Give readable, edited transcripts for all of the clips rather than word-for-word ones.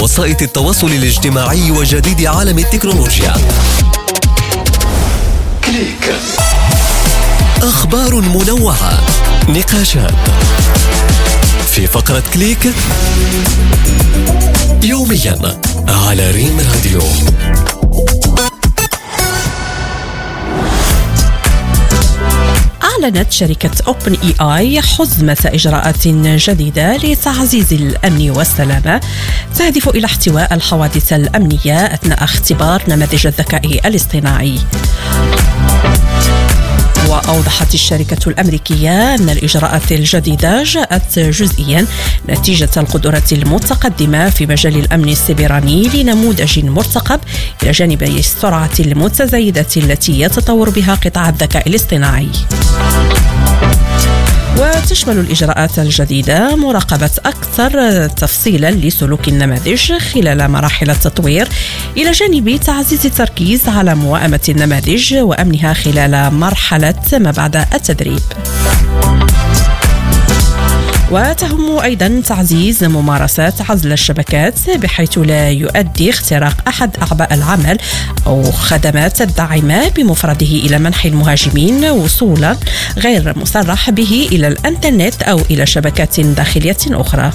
وسائط التواصل الاجتماعي وجديد عالم التكنولوجيا. كليك. أخبار منوعة، نقاشات في فقرة كليك يوميا على ريم راديو. أعلنت شركة OpenAI حزمة إجراءات جديدة لتعزيز الأمن والسلامة تهدف إلى احتواء الحوادث الأمنية أثناء اختبار نماذج الذكاء الاصطناعي. وأوضحت الشركة الأمريكية أن الإجراءات الجديدة جاءت جزئيا نتيجة القدرة المتقدمة في مجال الأمن السيبراني لنموذج مرتقب إلى جانب السرعة المتزايدة التي يتطور بها قطاع الذكاء الاصطناعي. وتشمل الإجراءات الجديدة مراقبة أكثر تفصيلا لسلوك النماذج خلال مراحل التطوير إلى جانب تعزيز التركيز على موائمة النماذج وأمنها خلال مرحلة ما بعد التدريب. وتهم أيضا تعزيز ممارسات عزل الشبكات بحيث لا يؤدي اختراق أحد أعباء العمل أو خدمات الداعمة بمفرده إلى منح المهاجمين وصولا غير مصرح به إلى الإنترنت أو إلى شبكات داخلية أخرى.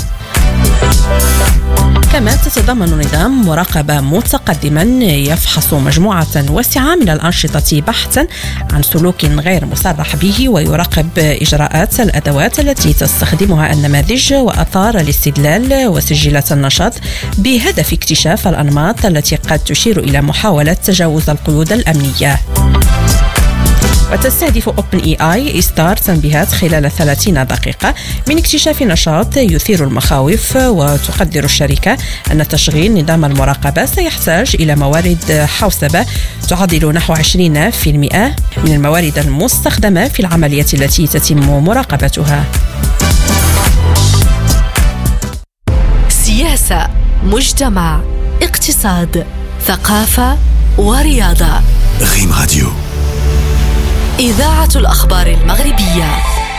كما تتضمن نظام مراقبة متقدما يفحص مجموعة واسعة من الأنشطة بحثا عن سلوك غير مصرح به ويراقب إجراءات الأدوات التي تستخدمها النماذج وآثار الاستدلال وسجلات النشاط بهدف اكتشاف الأنماط التي قد تشير إلى محاولة تجاوز القيود الأمنية. وتستهدف OpenAI إصدار تنبيهات خلال 30 دقيقة من اكتشاف نشاط يثير المخاوف. وتقدر الشركة أن تشغيل نظام المراقبة سيحتاج إلى موارد حوسبة تعادل نحو 20% من الموارد المستخدمة في العملية التي تتم مراقبتها. سياسة، مجتمع، اقتصاد، ثقافة ورياضة. ريم راديو، إذاعة الأخبار المغربية.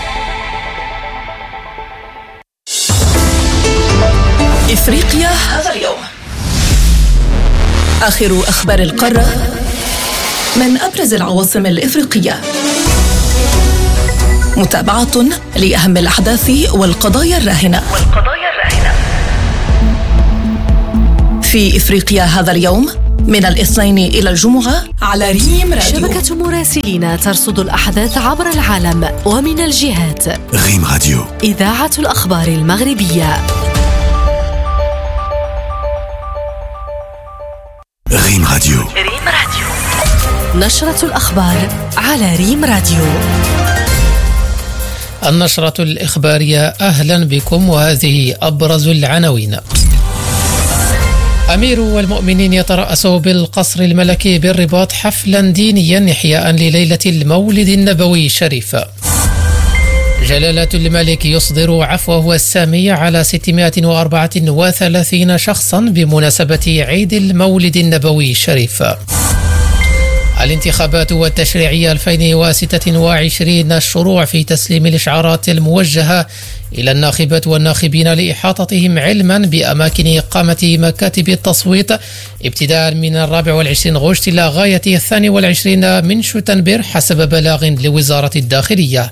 إفريقيا هذا اليوم. آخر أخبار القارة من أبرز العواصم الإفريقية. متابعة لأهم الأحداث والقضايا الراهنة. في إفريقيا هذا اليوم من الاثنين إلى الجمعة على ريم راديو. شبكة مراسلين ترصد الأحداث عبر العالم ومن الجهات. ريم راديو، إذاعة الأخبار المغربية. ريم راديو. نشرة الأخبار على ريم راديو. النشرة الإخبارية، أهلا بكم وهذه أبرز العناوين. أمير المؤمنين يترأس بالقصر الملكي بالرباط حفلا دينيا إحياء لليلة المولد النبوي الشريف. جلالة الملك يصدر عفوه السامي على 634 شخصا بمناسبة عيد المولد النبوي الشريف. الانتخابات والتشريعية 2026، الشروع في تسليم الإشعارات الموجهة إلى الناخبات والناخبين لإحاطتهم علما بأماكن إقامة مكاتب التصويت ابتداء من 24 غشت إلى غاية 22 من شتنبر حسب بلاغ لوزارة الداخلية.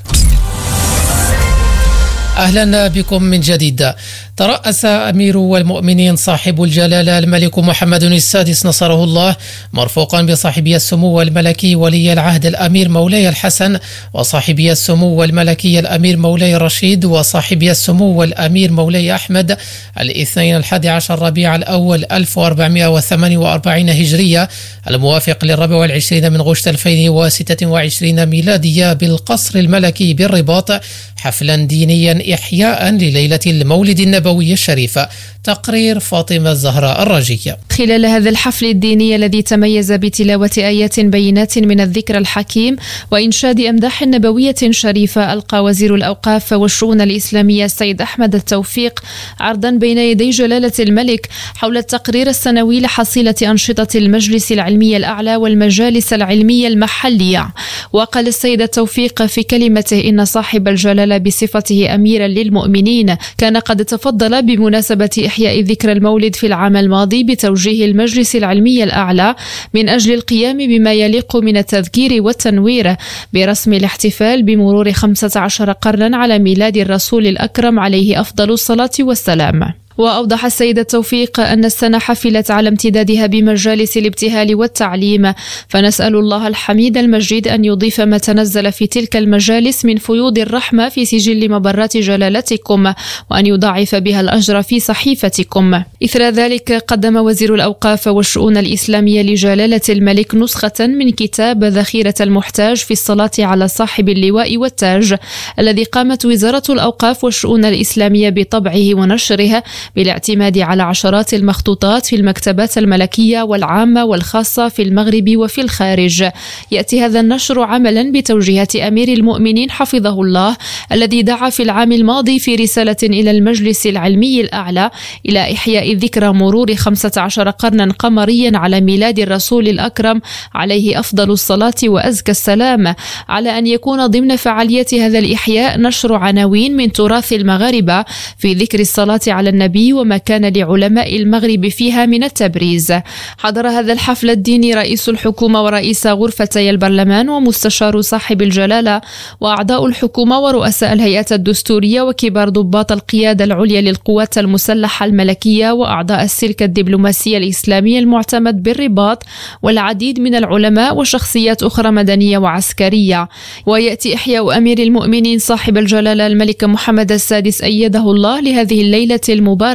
أهلا بكم من جديد. ترأس أمير المؤمنين صاحب الجلالة الملك محمد السادس نصره الله مرفوقا بصاحبي السمو الملكي ولي العهد الأمير مولاي الحسن وصاحبي السمو الملكي الأمير مولاي الرشيد وصاحبي السمو الأمير مولاي أحمد الاثنين 11 ربيع الأول 1448 هجرية الموافق 24 من غشت 2026 ميلادية بالقصر الملكي بالرباط حفلا دينيا إحياء لليلة المولد النبوي الشريف. تقرير فاطمة الزهراء الرجية. خلال هذا الحفل الديني الذي تميز بتلاوة آيات بينات من الذكر الحكيم وإنشاد أمداح نبوية شريفة، ألقى وزير الأوقاف والشؤون الإسلامية السيد أحمد التوفيق عرضا بين يدي جلالة الملك حول التقرير السنوي لحصيلة أنشطة المجلس العلمي الأعلى والمجالس العلمية المحلية. وقال السيد التوفيق في كلمته إن صاحب الجلالة بصفته أميرا للمؤمنين كان قد تفضل بمناسبة إحياء ذكرى المولد في العام الماضي بتوجيه المجلس العلمي الأعلى من أجل القيام بما يليق من التذكير والتنوير برسم الاحتفال بمرور 15 قرنا على ميلاد الرسول الأكرم عليه أفضل الصلاة والسلام. وأوضح السيد التوفيق أن السنة حفلت على امتدادها بمجالس الابتهال والتعليم، فنسأل الله الحميد المجيد أن يضيف ما تنزل في تلك المجالس من فيوض الرحمة في سجل مبرات جلالتكم، وأن يضاعف بها الأجر في صحيفتكم. إثر ذلك قدم وزير الأوقاف والشؤون الإسلامية لجلالة الملك نسخة من كتاب ذخيرة المحتاج في الصلاة على صاحب اللواء والتاج، الذي قامت وزارة الأوقاف والشؤون الإسلامية بطبعه ونشره بالاعتماد على عشرات المخطوطات في المكتبات الملكية والعامة والخاصة في المغرب وفي الخارج. يأتي هذا النشر عملا بتوجيهات أمير المؤمنين حفظه الله، الذي دعا في العام الماضي في رسالة إلى المجلس العلمي الأعلى إلى إحياء ذكرى مرور 15 قرنا قمريا على ميلاد الرسول الأكرم عليه أفضل الصلاة وأزكى السلام، على أن يكون ضمن فعالية هذا الإحياء نشر عناوين من تراث المغاربة في ذكر الصلاة على النبي وما كان لعلماء المغرب فيها من التبريز. حضر هذا الحفل الديني رئيس الحكومة ورئيس غرفتي البرلمان ومستشار صاحب الجلالة وأعضاء الحكومة ورؤساء الهيئات الدستورية وكبار ضباط القيادة العليا للقوات المسلحة الملكية وأعضاء السلك الدبلوماسي الإسلامي المعتمد بالرباط، والعديد من العلماء وشخصيات أخرى مدنية وعسكرية. ويأتي إحياء أمير المؤمنين صاحب الجلالة الملك محمد السادس أيده الله لهذه الليلة المباركة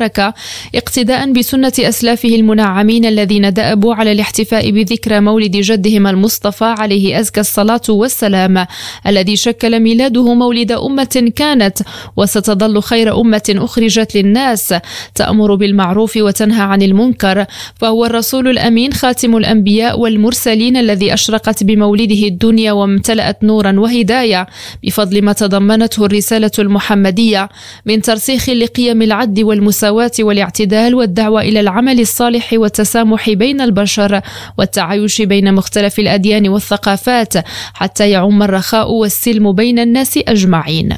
اقتداء بسنة أسلافه المنعمين الذين دأبوا على الاحتفاء بذكرى مولد جدهم المصطفى عليه أزكى الصلاة والسلام، الذي شكل ميلاده مولد أمة كانت وستظل خير أمة أخرجت للناس تأمر بالمعروف وتنهى عن المنكر، فهو الرسول الأمين خاتم الأنبياء والمرسلين الذي أشرقت بمولده الدنيا وامتلأت نورا وهداية بفضل ما تضمنته الرسالة المحمدية من ترسيخ لقيم العدل والمساواة والاعتدال والدعوة إلى العمل الصالح والتسامح بين البشر والتعايش بين مختلف الأديان والثقافات حتى يعم الرخاء والسلم بين الناس أجمعين.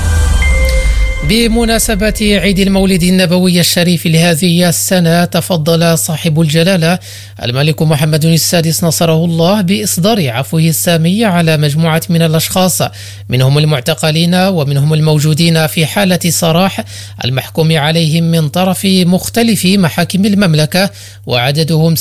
بمناسبة عيد المولد النبوي الشريف لهذه السنة، تفضل صاحب الجلالة الملك محمد السادس نصره الله بإصدار عفوه السامي على مجموعة من الأشخاص، منهم المعتقلين ومنهم الموجودين في حالة سراح المحكوم عليهم من طرف مختلف محاكم المملكة، وعددهم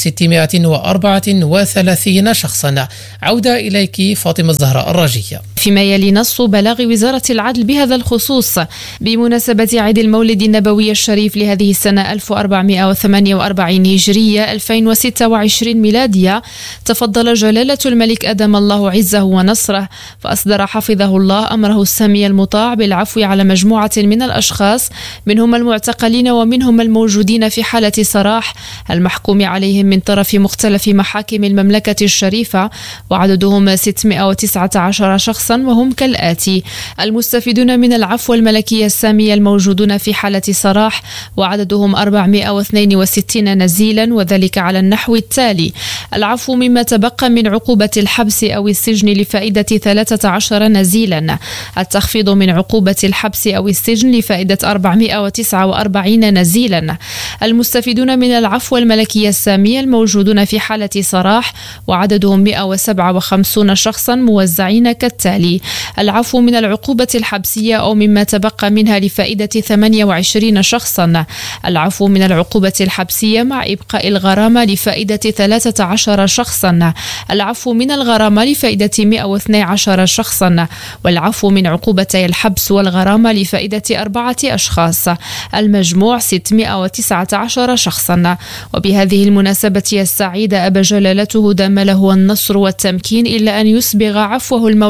634 شخصا. عودة إليك فاطمة الزهراء الرجية. فيما يلي نص بلاغ وزارة العدل بهذا الخصوص بمناسبة عيد المولد النبوي الشريف لهذه السنة 1448 هجرية 2026 ميلادية، تفضل جلالة الملك أدام الله عزه ونصره فأصدر حفظه الله أمره السامي المطاع بالعفو على مجموعة من الأشخاص، منهم المعتقلين ومنهم الموجودين في حالة سراح المحكوم عليهم من طرف مختلف محاكم المملكة الشريفة، وعددهم 619 شخصا، وهم كالآتي: المستفيدون من العفو الملكي السامي الموجودون في حالة سراح وعددهم 462 نزيلا، وذلك على النحو التالي: العفو مما تبقى من عقوبة الحبس أو السجن لفائدة 13 نزيلا، التخفيض من عقوبة الحبس أو السجن لفائدة 449 نزيلا، المستفيدون من العفو الملكي السامي الموجودون في حالة سراح وعددهم 157 شخصا موزعين كالتالي: العفو من العقوبة الحبسية أو مما تبقى منها لفائدة 28 شخصا، العفو من العقوبة الحبسية مع إبقاء الغرامة لفائدة 13 شخصا، العفو من الغرامة لفائدة 112 شخصا، والعفو من عقوبتي الحبس والغرامة لفائدة 4 أشخاص، المجموع 619 شخصا. وبهذه المناسبة السعيدة أبى جلالته دام له النصر والتمكين إلا أن يسبغ عفوه المولوي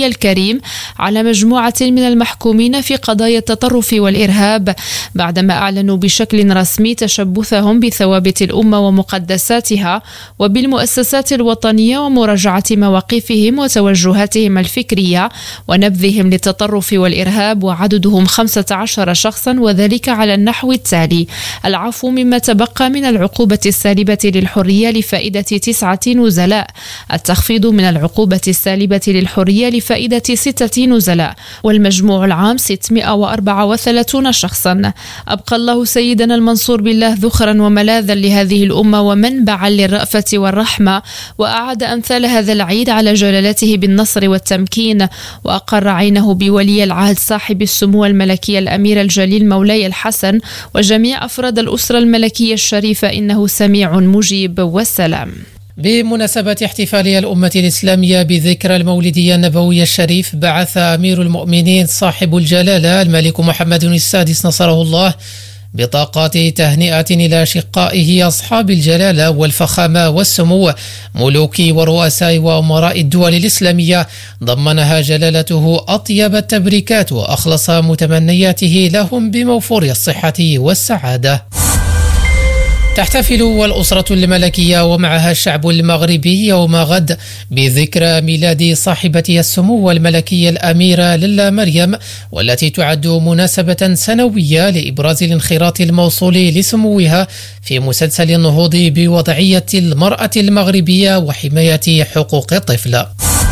الكريم على مجموعة من المحكومين في قضايا التطرف والإرهاب بعدما أعلنوا بشكل رسمي تشبثهم بثوابت الأمة ومقدساتها وبالمؤسسات الوطنية ومراجعة مواقفهم وتوجهاتهم الفكرية ونبذهم للتطرف والإرهاب، وعددهم 15 شخصا، وذلك على النحو التالي: العفو مما تبقى من العقوبة السالبة للحرية لفائدة 9 نزلاء، التخفيض من العقوبة السالبة للحرية لفائدة 6 نزلاء، والمجموع العام 634 شخصا. أبقى الله سيدنا المنصور بالله ذخرا وملاذا لهذه الأمة ومنبعا للرأفة والرحمة، وأعاد أمثال هذا العيد على جلالته بالنصر والتمكين، وأقر عينه بولي العهد صاحب السمو الملكي الأمير الجليل مولاي الحسن وجميع أفراد الأسرة الملكية الشريفة إنه سميع مجيب، والسلام. بمناسبة احتفالية الأمة الإسلامية بذكرى المولدية النبوية الشريف، بعث أمير المؤمنين صاحب الجلالة الملك محمد السادس نصره الله بطاقات تهنئة إلى أشقائه أصحاب الجلالة والفخامة والسمو ملوك ورؤساء وأمراء الدول الإسلامية، ضمنها جلالته أطيب التبريكات وأخلص متمنياته لهم بموفور الصحة والسعادة. تحتفل الأسرة الملكية ومعها الشعب المغربي يوم غد بذكرى ميلاد صاحبة السمو الملكي الأميرة للا مريم، والتي تعد مناسبة سنوية لإبراز الانخراط الموصول لسموها في مسلسل النهوض بوضعية المرأة المغربية وحماية حقوق الطفل.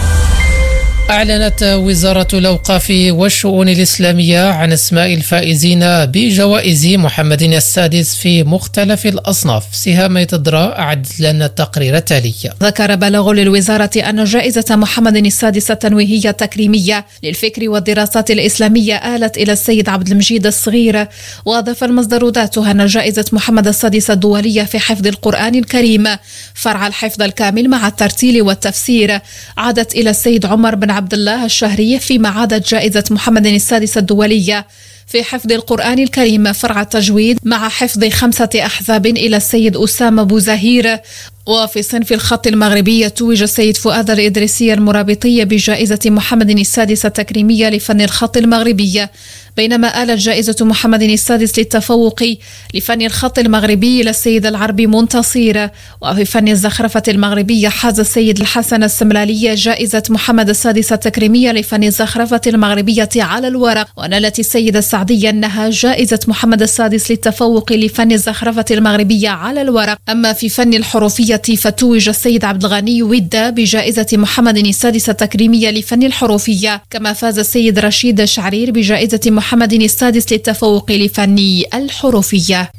أعلنت وزارة الأوقاف والشؤون الإسلامية عن أسماء الفائزين بجوائز محمد السادس في مختلف الأصناف. سهام يتدرى أعدت لنا التقرير التالي. ذكر بلاغ للوزارة أن جائزة محمد السادس التنويهية التكريمية للفكر والدراسات الإسلامية آلت إلى السيد عبد المجيد الصغير، وأضاف المصدر ذاته أن جائزة محمد السادس الدولية في حفظ القرآن الكريم فرع الحفظ الكامل مع الترتيل والتفسير عادت إلى السيد عمر بن عبد الله الشهري، فيما عادت جائزة محمد السادس الدولية في حفظ القرآن الكريم فرع التجويد مع حفظ 5 أحزاب إلى السيد أسامة بوزهير. وفي صنف الخط المغربي يتوج السيد فؤاد الإدريسي المرابطي بجائزة محمد السادس التكريمية لفن الخط المغربي، بينما آلت جائزة محمد السادس للتفوق لفن الخط المغربي إلى السيد العربي منتصير. وفي فن الزخرفة المغربية حاز السيد الحسن السملالي جائزة محمد السادس التكريمية لفن الزخرفة المغربية على الورق، ونالت السيدة السعدية النها جائزة محمد السادس للتفوق لفن الزخرفة المغربية على الورق. أما في فن الحروفية فتوج السيد عبد الغني ودا بجائزة محمد السادس التكريمية لفن الحروفية، كما فاز السيد رشيد شعرير بجائزة محمد السادس للتفوق لفن الحروفية.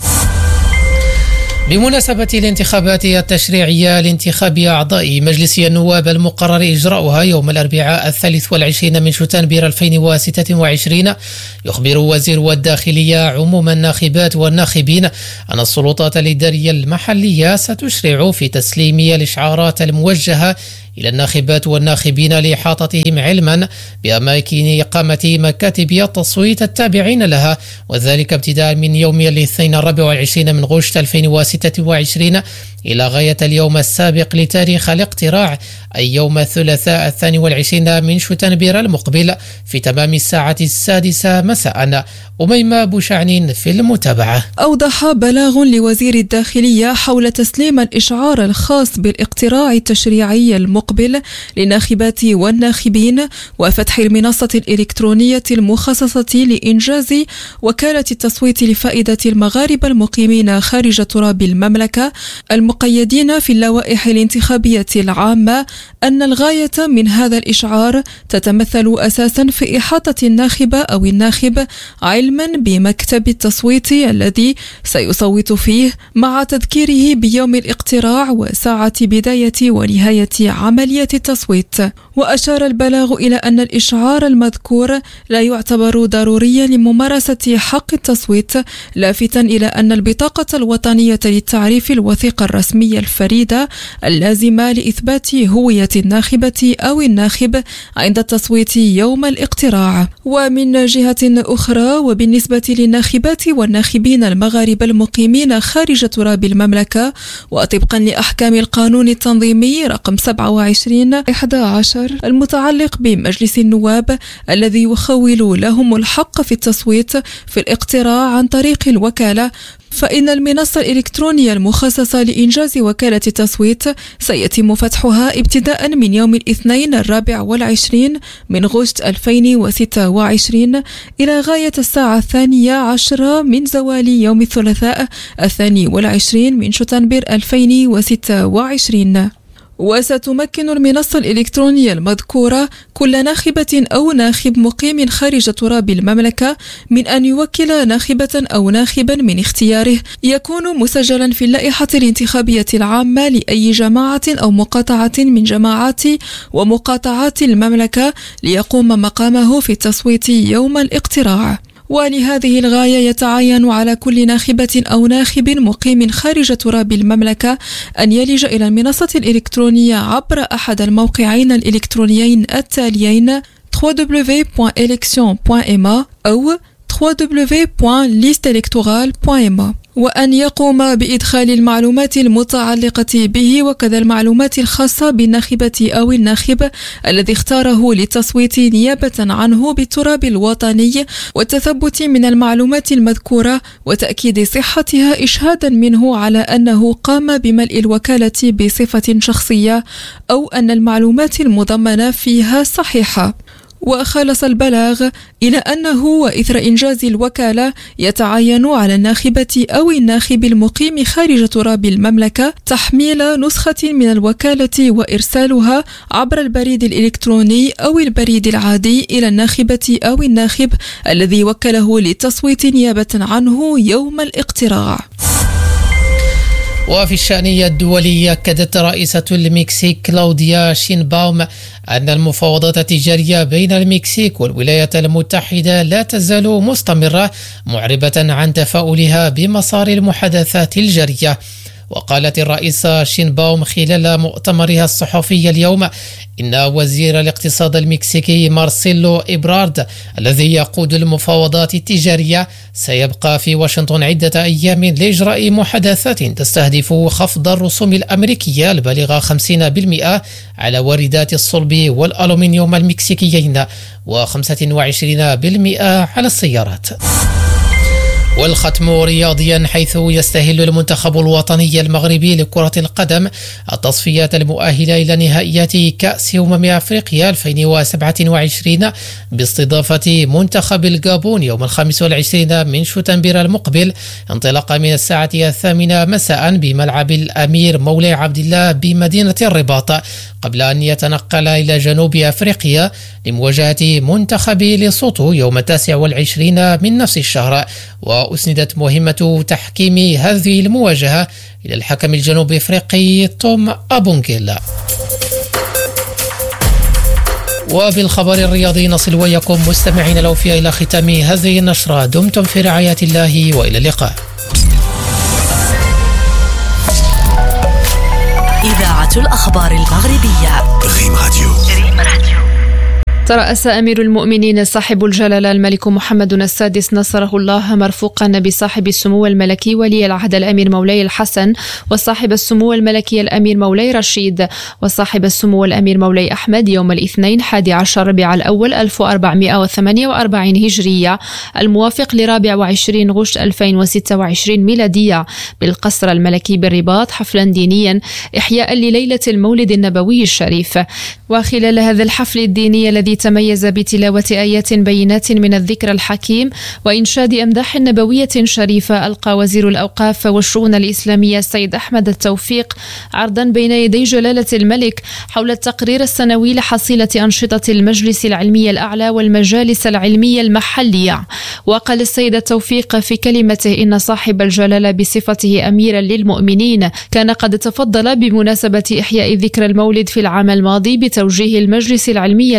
بمناسبة الانتخابات التشريعية لانتخاب أعضاء مجلس النواب المقرر إجراؤها يوم الأربعاء 23 من شتنبر 2026، يخبر وزير الداخلية عموم الناخبات والناخبين أن السلطات الإدارية المحلية ستشرع في تسليم الإشعارات الموجهة إلى الناخبات والناخبين لإحاطتهم علما بأماكن إقامة مكاتب التصويت التابعين لها، وذلك ابتداء من يوم الاثنين 24 من غشت 2026 إلى غاية اليوم السابق لتاريخ الاقتراع، أي يوم الثلاثاء 22 من شتنبر المقبل في تمام الساعة 6 مساء. أميمة بوشعنين في المتابعة. أوضح بلاغ لوزير الداخلية حول تسليم الإشعار الخاص بالاقتراع التشريعي المقبل للناخبات والناخبين وفتح المنصة الإلكترونية المخصصة لإنجاز وكالة التصويت لفائدة المغاربة المقيمين خارج تراب المملكة المقيدين في اللوائح الانتخابية العامة، أن الغاية من هذا الإشعار تتمثل أساسا في إحاطة الناخبة أو الناخب علما بمكتب التصويت الذي سيصوت فيه، مع تذكيره بيوم الاقتراع وساعة بداية ونهاية عملية التصويت. وأشار البلاغ إلى أن الإشعار المذكور لا يعتبر ضروريا لممارسة حق التصويت، لافتا إلى أن البطاقة الوطنية للتعريف الوثيقة الرسمية الفريدة اللازمة لإثبات هوية الناخبة أو الناخب عند التصويت يوم الاقتراع. ومن جهة أخرى، وبالنسبة للناخبات والناخبين المغاربة المقيمين خارج تراب المملكة، وطبقا لأحكام القانون التنظيمي رقم 27/11 المتعلق بمجلس النواب الذي يخول لهم الحق في التصويت في الاقتراع عن طريق الوكالة، فإن المنصة الإلكترونية المخصصة لإنجاز وكالة التصويت سيتم فتحها ابتداء من يوم الاثنين 24 من غشت 2026 إلى غاية الساعة 12 من زوال يوم الثلاثاء 22 من شتنبر 2026. وستمكن المنصة الإلكترونية المذكورة كل ناخبة أو ناخب مقيم خارج تراب المملكة من أن يوكل ناخبة أو ناخبا من اختياره يكون مسجلا في اللائحة الانتخابية العامة لأي جماعة أو مقاطعة من جماعات ومقاطعات المملكة ليقوم مقامه في التصويت يوم الاقتراع. ولهذه الغاية يتعين على كل ناخبة أو ناخب مقيم خارج تراب المملكة أن يلج إلى المنصة الإلكترونية عبر أحد الموقعين الإلكترونيين التاليين: www.election.ma أو www.listeelectorale.ma، وأن يقوم بإدخال المعلومات المتعلقة به وكذا المعلومات الخاصة بالناخبة أو الناخب الذي اختاره للتصويت نيابة عنه بالتراب الوطني، والتثبت من المعلومات المذكورة وتأكيد صحتها إشهادا منه على أنه قام بملء الوكالة بصفة شخصية أو أن المعلومات المضمنة فيها صحيحة. وخلص البلاغ إلى أنه وإثر إنجاز الوكالة يتعين على الناخبة أو الناخب المقيم خارج تراب المملكة تحميل نسخة من الوكالة وإرسالها عبر البريد الإلكتروني أو البريد العادي إلى الناخبة أو الناخب الذي وكله للتصويت نيابة عنه يوم الاقتراع. وفي الشأنية الدولية أكدت رئيسة المكسيك كلاوديا شينباوم أن المفاوضات التجارية بين المكسيك والولايات المتحدة لا تزال مستمرة، معربة عن تفاؤلها بمسار المحادثات الجارية. وقالت الرئيسة شينباوم خلال مؤتمرها الصحفي اليوم إن وزير الاقتصاد المكسيكي مارسيلو إبرارد الذي يقود المفاوضات التجارية سيبقى في واشنطن عدة أيام لإجراء محادثات تستهدف خفض الرسوم الأمريكية البالغة 50% على واردات الصلب والألومنيوم المكسيكيين و25% على السيارات. والختم رياضيا، حيث يستهل المنتخب الوطني المغربي لكرة القدم التصفيات المؤهلة إلى نهائيات كأس أفريقيا 2027 باستضافة منتخب الغابون يوم 25 من شتنبر المقبل انطلاقا من الساعة 8 مساء بملعب الأمير مولاي عبد الله بمدينة الرباط، قبل أن يتنقل إلى جنوب أفريقيا لمواجهة منتخب ليسوتو يوم 29 من نفس الشهر. وأسندت مهمة تحكيم هذه المواجهة إلى الحكم الجنوب أفريقي توم أبونجيلا. وبالخبر الرياضي نصل وياكم مستمعين الأوفياء إلى ختام هذه النشرة. دمتم في رعاية الله وإلى اللقاء. إذاعة الأخبار المغربية ريم راديو. ترأس أمير المؤمنين صاحب الجلالة الملك محمد السادس نصره الله مرفوقا بصاحب السمو الملكي ولي العهد الأمير مولاي الحسن، وصاحب السمو الملكي الأمير مولاي رشيد، وصاحب السمو الأمير مولاي أحمد يوم الاثنين 11 ربيع الأول 1448 هجرية الموافق ل 24 غشت 2026 ميلادية بالقصر الملكي بالرباط، حفلا دينيا إحياء لليلة المولد النبوي الشريف. وخلال هذا الحفل الديني الذي تميز بتلاوة آيات بينات من الذكر الحكيم وإنشاد أمداح نبوية شريفة، ألقى وزير الأوقاف والشؤون الإسلامية السيد أحمد التوفيق عرضا بين يدي جلالة الملك حول التقرير السنوي لحصيلة أنشطة المجلس العلمي الأعلى والمجالس العلمية المحلية. وقال السيد التوفيق في كلمته إن صاحب الجلالة بصفته أميرا للمؤمنين كان قد تفضل بمناسبة إحياء ذكر المولد في العام الماضي بتوجيه المجلس العلمي الأعلى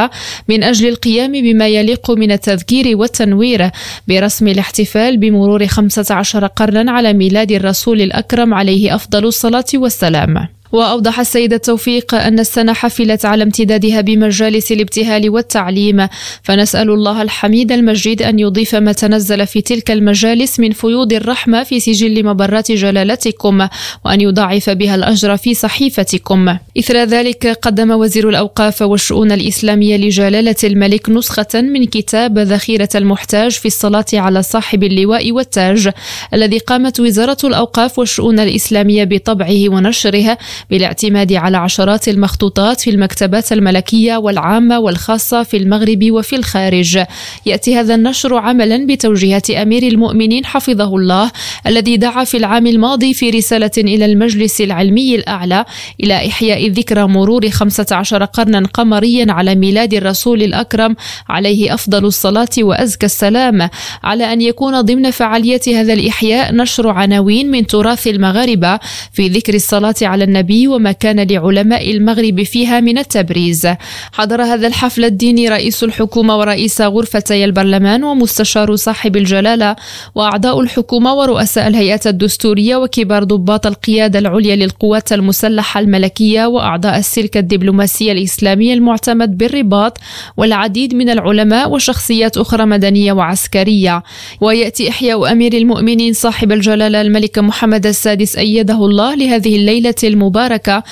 الأخرى من أجل القيام بما يليق من التذكير والتنوير برسم الاحتفال بمرور 15 قرنا على ميلاد الرسول الأكرم عليه أفضل الصلاة والسلام. وأوضح السيد التوفيق أن السنة حفلت على امتدادها بمجالس الابتهال والتعليم، فنسأل الله الحميد المجيد أن يضيف ما تنزل في تلك المجالس من فيوض الرحمة في سجل مبرات جلالتكم، وأن يضاعف بها الأجر في صحيفتكم. إثر ذلك قدم وزير الأوقاف والشؤون الإسلامية لجلالة الملك نسخة من كتاب ذخيرة المحتاج في الصلاة على صاحب اللواء والتاج، الذي قامت وزارة الأوقاف والشؤون الإسلامية بطبعه ونشره بالاعتماد على عشرات المخطوطات في المكتبات الملكية والعامة والخاصة في المغرب وفي الخارج. يأتي هذا النشر عملا بتوجيهات أمير المؤمنين حفظه الله، الذي دعا في العام الماضي في رسالة إلى المجلس العلمي الأعلى إلى إحياء ذكرى مرور 15 قرنا قمريا على ميلاد الرسول الأكرم عليه أفضل الصلاة وأزكى السلام، على أن يكون ضمن فعالية هذا الإحياء نشر عناوين من تراث المغاربة في ذكر الصلاة على النبي وما كان لعلماء المغرب فيها من التبريز. حضر هذا الحفل الديني رئيس الحكومة ورئيس غرفتي البرلمان ومستشار صاحب الجلالة وأعضاء الحكومة ورؤساء الهيئات الدستورية وكبار ضباط القيادة العليا للقوات المسلحة الملكية وأعضاء السلك الدبلوماسي الإسلامي المعتمد بالرباط، والعديد من العلماء وشخصيات أخرى مدنية وعسكرية. ويأتي إحياء أمير المؤمنين صاحب الجلالة الملك محمد السادس أيده الله لهذه الليلة المباركة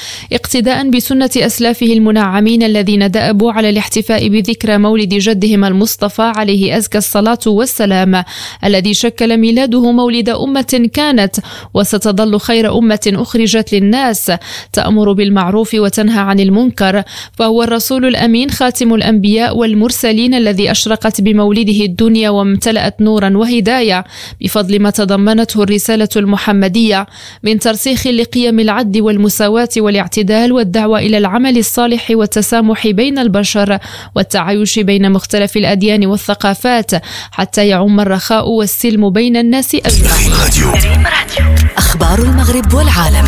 اقتداء بسنة أسلافه المنعمين الذين دأبوا على الاحتفاء بذكرى مولد جدهم المصطفى عليه أزكى الصلاة والسلام، الذي شكل ميلاده مولد أمة كانت وستظل خير أمة أخرجت للناس، تأمر بالمعروف وتنهى عن المنكر، فهو الرسول الأمين خاتم الأنبياء والمرسلين الذي أشرقت بمولده الدنيا وامتلأت نورا وهداية بفضل ما تضمنته الرسالة المحمدية من ترسيخ لقيم العدل والمساواة والاعتدال والدعوة إلى العمل الصالح والتسامح بين البشر والتعايش بين مختلف الأديان والثقافات حتى يعم الرخاء والسلم بين الناس أجمعين. أخبار المغرب والعالم.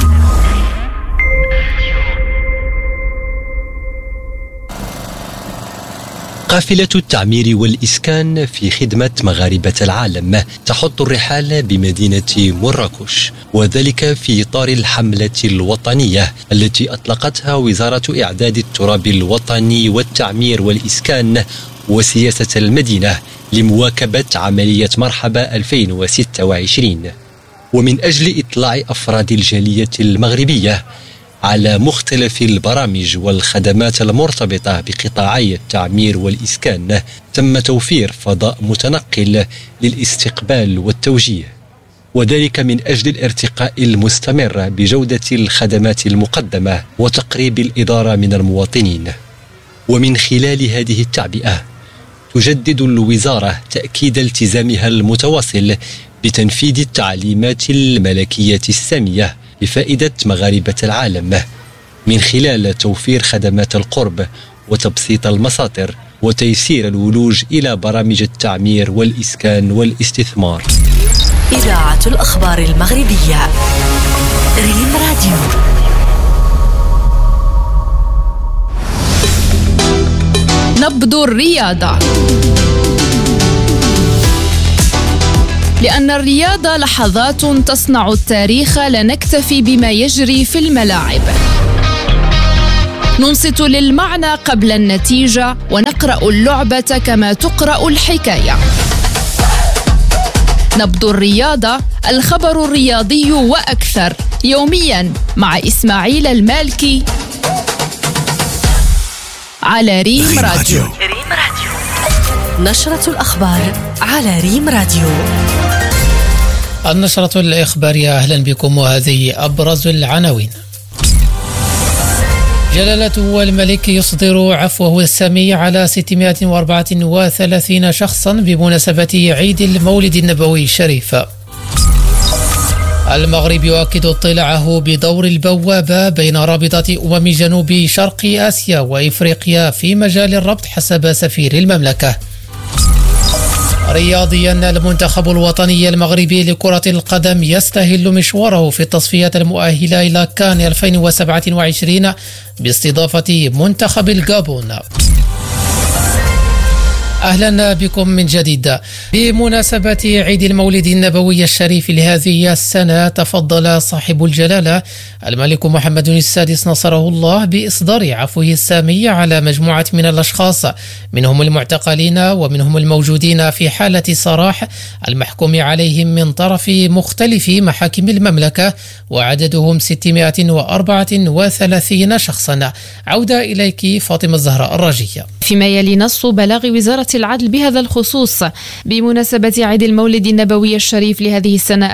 قافلة التعمير والإسكان في خدمة مغاربة العالم تحط الرحال بمدينة مراكش، وذلك في إطار الحملة الوطنية التي أطلقتها وزارة إعداد التراب الوطني والتعمير والإسكان وسياسة المدينة لمواكبة عملية مرحبا 2026، ومن أجل إطلاع أفراد الجالية المغربية على مختلف البرامج والخدمات المرتبطة بقطاعي التعمير والإسكان، تم توفير فضاء متنقل للاستقبال والتوجيه، وذلك من أجل الارتقاء المستمر بجودة الخدمات المقدمة وتقريب الإدارة من المواطنين. ومن خلال هذه التعبئة تجدد الوزارة تأكيد التزامها المتواصل بتنفيذ التعليمات الملكية السامية لفائدة مغاربة العالم، من خلال توفير خدمات القرب وتبسيط المساطر وتيسير الولوج إلى برامج التعمير والإسكان والاستثمار. إذاعة الأخبار المغربية ريم راديو. نبض الرياضة. لأن الرياضة لحظات تصنع التاريخ، لا نكتفي بما يجري في الملاعب، ننصت للمعنى قبل النتيجة ونقرأ اللعبة كما تقرأ الحكاية. نبض الرياضة، الخبر الرياضي وأكثر، يوميا مع إسماعيل المالكي على ريم راديو. نشرة الأخبار على ريم راديو. النشرة الإخبارية، أهلا بكم، وهذه أبرز العناوين. جلالته الملك يصدر عفوه السامي على 634 شخصا بمناسبة عيد المولد النبوي الشريف. المغرب يؤكد اطلاعه بدور البوابة بين رابطة جنوب شرق آسيا وإفريقيا في مجال الربط حسب سفير المملكة. رياضيا، المنتخب الوطني المغربي لكرة القدم يستهل مشواره في التصفيات المؤهلة إلى كان 2027 باستضافة منتخب الغابون. أهلا بكم من جديد. بمناسبة عيد المولد النبوي الشريف لهذه السنة، تفضل صاحب الجلالة الملك محمد السادس نصره الله بإصدار عفوه السامي على مجموعة من الأشخاص، منهم المعتقلين ومنهم الموجودين في حالة سراح المحكوم عليهم من طرف مختلف محاكم المملكة، وعددهم 634 شخصا. عودة إليك فاطمة الزهراء الراجية. فيما يلي نص بلاغ وزارة العدل بهذا الخصوص بمناسبة عيد المولد النبوي الشريف لهذه السنة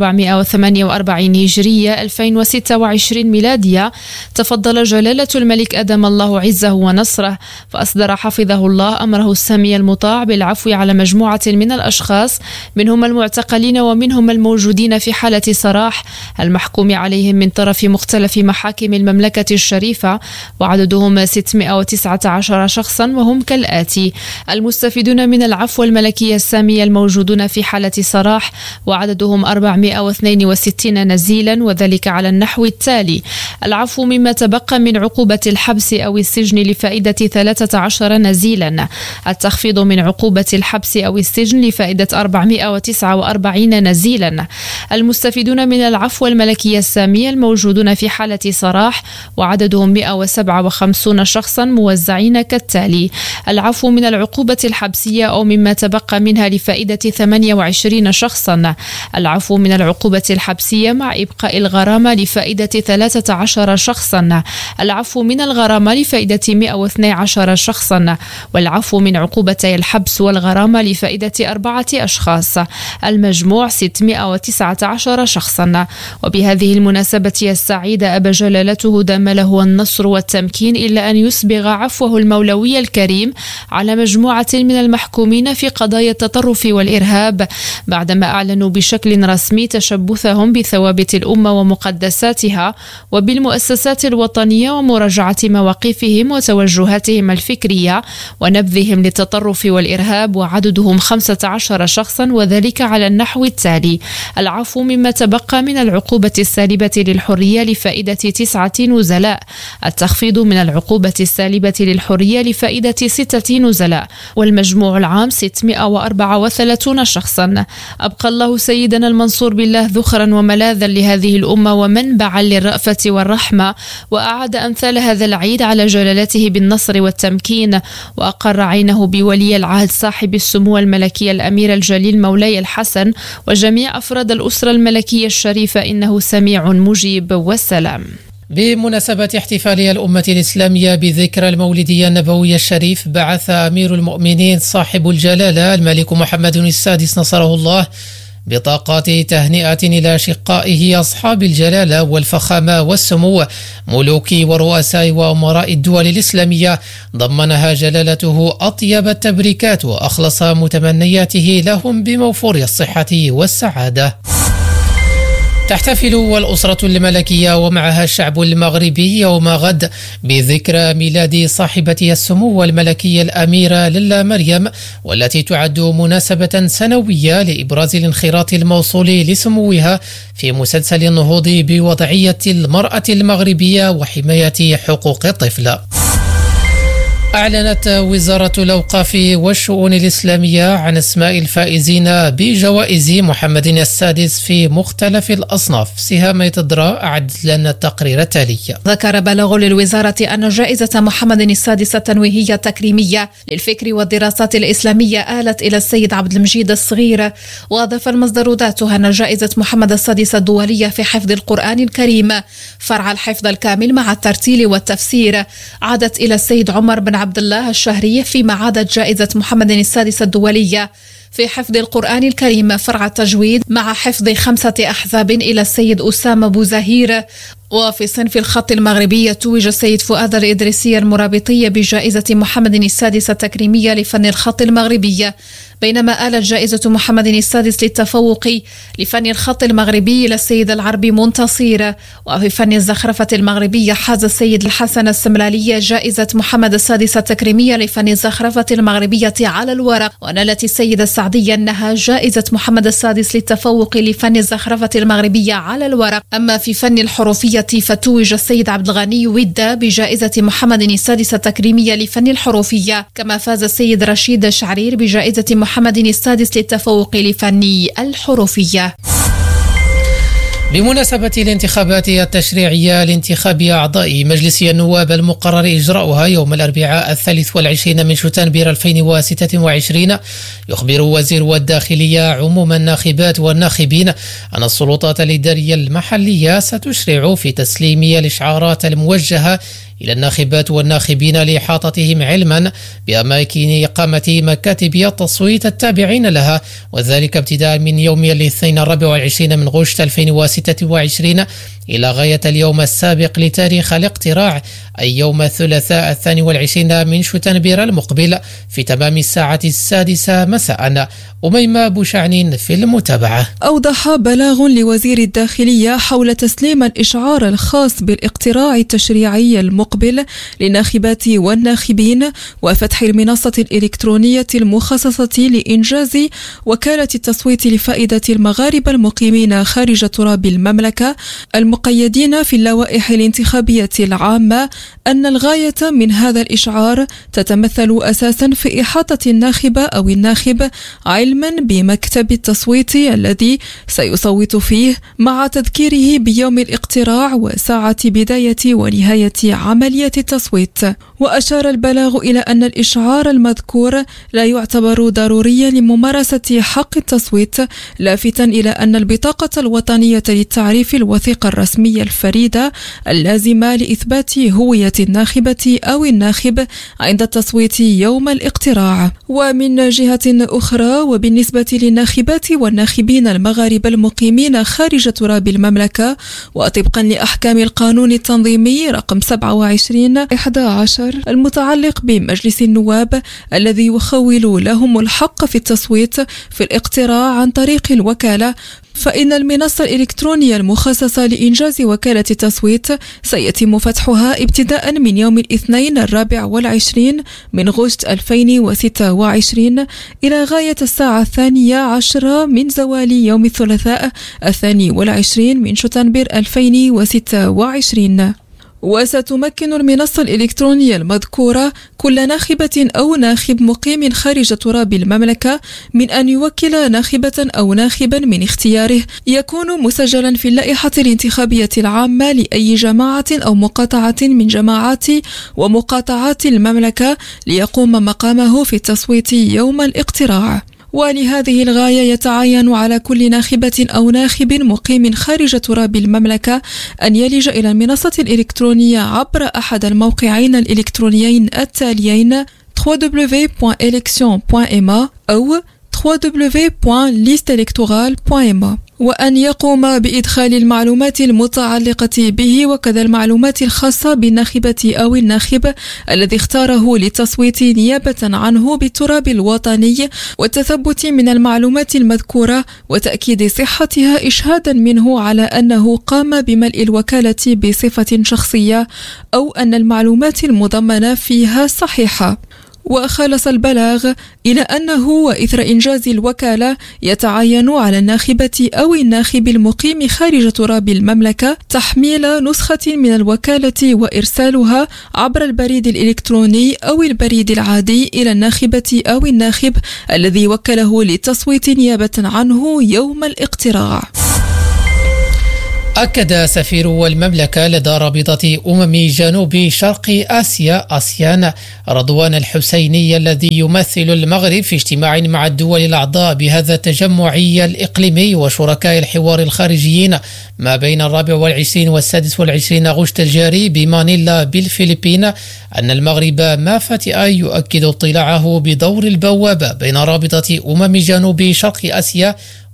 1448 هجرية 2026 ميلادية، تفضل جلالة الملك أدام الله عزه ونصره فأصدر حفظه الله أمره السامي المطاع بالعفو على مجموعة من الأشخاص، منهم المعتقلين ومنهم الموجودين في حالة سراح المحكوم عليهم من طرف مختلف محاكم المملكة الشريفة، وعددهم 619 شخصا، وهم كالآتي: المستفيدون من العفو الملكي السامي الموجودون في حالة سراح وعددهم 462 نزيلا، وذلك على النحو التالي: العفو مما تبقى من عقوبة الحبس أو السجن لفائدة 13 نزيلا، التخفيض من عقوبة الحبس أو السجن لفائدة 449 نزيلا، المستفيدون من العفو الملكي السامي الموجودون في حالة سراح وعددهم 157 شخصا موزعين كالتالي: العفو من العقوبة الحبسية أو مما تبقى منها لفائدة 28 شخصا، العفو من العقوبة الحبسية مع إبقاء الغرامة لفائدة 13 شخصا، العفو من الغرامة لفائدة 112 شخصا، والعفو من عقوبتي الحبس والغرامة لفائدة 4 أشخاص، المجموع 619 شخصا. وبهذه المناسبة السعيدة أبى جلالته دام له النصر والتمكين إلا أن يسبغ عفوه المولوي الكريم على مجموعة من المحكومين في قضايا التطرف والإرهاب، بعدما أعلنوا بشكل رسمي تشبثهم بثوابت الأمة ومقدساتها وبالمؤسسات الوطنية ومراجعة مواقفهم وتوجهاتهم الفكرية ونبذهم للتطرف والإرهاب، وعددهم 15 شخصا، وذلك على النحو التالي: العفو مما تبقى من العقوبة السالبة للحرية لفائدة 9 نزلاء، التخفيض من العقوبة السالبة للحرية لفائدة 6 نزلاء، والمجموع العام 634 شخصا. أبقى الله سيدنا المنصور بالله ذخرا وملاذا لهذه الأمة ومنبعا للرأفة والرحمة، وأعاد أمثال هذا العيد على جلالته بالنصر والتمكين، وأقر عينه بولي العهد صاحب السمو الملكي الأمير الجليل مولاي الحسن وجميع أفراد الأسرة الملكية الشريفة، إنه سميع مجيب. والسلام. بمناسبة احتفال الأمة الإسلامية بذكرى المولدية النبوي الشريف، بعث أمير المؤمنين صاحب الجلالة الملك محمد السادس نصره الله بطاقات تهنئة إلى أشقائه أصحاب الجلالة والفخامة والسمو، ملوك ورؤساء وأمراء الدول الإسلامية، ضمنها جلالته أطيب التبريكات وأخلص متمنياته لهم بموفور الصحة والسعادة. تحتفل الأسرة الملكية ومعها الشعب المغربي يوم غد بذكرى ميلاد صاحبة السمو الملكي الأميرة للا مريم، والتي تعد مناسبة سنوية لإبراز الانخراط الموصول لسموها في مسلسل النهوض بوضعية المرأة المغربية وحماية حقوق الطفل. أعلنت وزارة الأوقاف والشؤون الإسلامية عن أسماء الفائزين بجوائز محمد السادس في مختلف الأصناف. سهام يتدرى أعدت لنا التقرير التالي. ذكر بلاغ للوزارة أن جائزة محمد السادس التنويهية التكريمية للفكر والدراسات الإسلامية آلت إلى السيد عبد المجيد الصغير، وأضاف المصدر ذاته أن جائزة محمد السادس الدولية في حفظ القرآن الكريم فرع الحفظ الكامل مع الترتيل والتفسير عادت إلى السيد عمر بن عبد الله الشهري، فيما عادت جائزة محمد السادس الدولية في حفظ القرآن الكريم فرع التجويد مع حفظ 5 أحزاب إلى السيد أسامة بوزهير. وفي صنف الخط المغربي توج السيد فؤاد الإدريسي المرابطي بجائزة محمد السادس التكريمية لفن الخط المغربي بينما آلت جائزة محمد السادس للتفوق لفن الخط المغربي للسيد العربي منتصير. وفي فن الزخرفة المغربية حاز السيد الحسن السملالي جائزة محمد السادس التكريمية لفن الزخرفة المغربية على الورق. ونالت السيدة السعدية النهى جائزة محمد السادس للتفوق لفن الزخرفة المغربية على الورق. أما في فن الحروفية فتوج السيد عبد الغني ودا بجائزة محمد السادس التكريمية لفن الحروفية. كما فاز السيد رشيد شعرير بجائزة محمد السادس للتفوق لفن الحروفية. بمناسبة الانتخابات التشريعية لانتخاب أعضاء مجلس النواب المقرر إجراؤها يوم الأربعاء 23 من شتنبر 2026، يخبر وزير الداخلية عموم الناخبات والناخبين أن السلطات الإدارية المحلية ستشرع في تسليم الإشعارات الموجهة إلى الناخبات والناخبين لإحاطتهم علما بأماكن إقامة مكاتب التصويت التابعين لها، وذلك ابتداء من يوم الاثنين 24 من غشت 2026 إلى غاية اليوم السابق لتاريخ الاقتراع، أي يوم الثلاثاء 22 من شتنبر المقبل في تمام الساعة 6 مساء. أميمة بوشعن في المتابعة. أوضح بلاغ لوزير الداخلية حول تسليم الإشعار الخاص بالاقتراع التشريعي المقبل للناخبات والناخبين وفتح المنصة الإلكترونية المخصصة لإنجاز وكالة التصويت لفائدة المغاربة المقيمين خارج تراب المملكة المقيدين في اللوائح الانتخابية العامة أن الغاية من هذا الإشعار تتمثل أساسا في إحاطة الناخبة أو الناخب علما بمكتب التصويت الذي سيصوت فيه، مع تذكيره بيوم الاقتراع وساعة بداية ونهاية عملية التصويت. وأشار البلاغ إلى أن الإشعار المذكور لا يعتبر ضروريا لممارسة حق التصويت، لافتا إلى أن البطاقة الوطنية للتعريف الوثيقة الرسمية الفريدة اللازمة لإثبات هوية الناخبة أو الناخب عند التصويت يوم الاقتراع. ومن جهة أخرى، وبالنسبة للناخبات والناخبين المغاربة المقيمين خارج تراب المملكة وطبقا لأحكام القانون التنظيمي رقم 27/11 المتعلق بمجلس النواب الذي يخول لهم الحق في التصويت في الاقتراع عن طريق الوكالة، فإن المنصة الإلكترونية المخصصة لإنجاز وكالة التصويت سيتم فتحها ابتداء من يوم الاثنين 24 من غشت 2026 إلى غاية الساعة 12 من زوال يوم الثلاثاء 22 من شتنبر 2026. وستمكن المنصة الإلكترونية المذكورة كل ناخبة أو ناخب مقيم خارج تراب المملكة من أن يوكل ناخبة أو ناخبا من اختياره يكون مسجلا في اللائحة الانتخابية العامة لأي جماعة أو مقاطعة من جماعات ومقاطعات المملكة ليقوم مقامه في التصويت يوم الاقتراع. ولهذه الغاية يتعين على كل ناخبة أو ناخب مقيم خارج تراب المملكة أن يلجأ إلى المنصة الإلكترونية عبر أحد الموقعين الإلكترونيين التاليين www.election.ma أو www.listeelectorale.ma، وأن يقوم بإدخال المعلومات المتعلقة به وكذا المعلومات الخاصة بالناخبة أو الناخب الذي اختاره للتصويت نيابة عنه بالتراب الوطني، والتثبت من المعلومات المذكورة وتأكيد صحتها إشهادا منه على أنه قام بملء الوكالة بصفة شخصية أو أن المعلومات المضمنة فيها صحيحة. وخلص البلاغ إلى أنه وإثر إنجاز الوكالة يتعين على الناخبة أو الناخب المقيم خارج تراب المملكة تحميل نسخة من الوكالة وإرسالها عبر البريد الإلكتروني أو البريد العادي إلى الناخبة أو الناخب الذي وكله للتصويت نيابة عنه يوم الاقتراع. أكد سفير المملكة لدى رابطة جنوب شرق آسيا آسيان رضوان الحسيني الذي يمثل المغرب في اجتماع مع الدول الأعضاء بهذا التجمع الإقليمي وشركاء الحوار الخارجيين ما بين 24 و26 غشت الجاري بمانيلا بالفلبين أن المغرب ما فتئ يؤكد اطلاعه بدور البوابة بين رابطة جنوب شرق آسيا